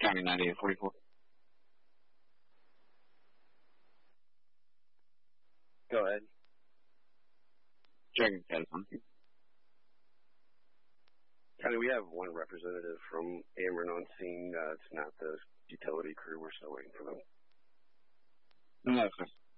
County 9844. Go ahead. Dragon Cat is on. County, we have one representative from Ameren on scene. It's not the utility crew. We're still waiting for them. No, sir.